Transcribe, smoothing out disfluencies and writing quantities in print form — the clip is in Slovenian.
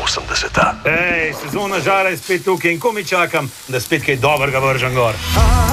80. Ej, sezona žara je spet tukaj in ko mi čakam, da spet kaj dobrega vržem gor.